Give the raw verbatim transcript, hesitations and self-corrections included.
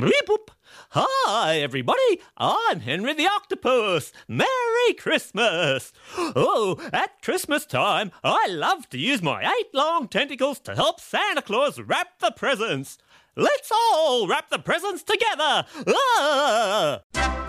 Reep-oop. Hi, everybody. I'm Henry the Octopus. Merry Christmas. Oh, at Christmas time, I love to use my eight long tentacles to help Santa Claus wrap the presents. Let's all wrap the presents together. Ah!